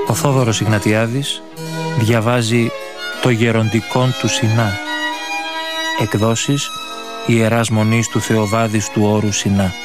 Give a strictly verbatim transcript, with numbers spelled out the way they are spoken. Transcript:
Ο Θόδωρος Ιγνατιάδης διαβάζει «Το γεροντικόν του Σινά». Εκδόσεις Ιεράς Μονής του Θεοβάδης του Όρου Σινά.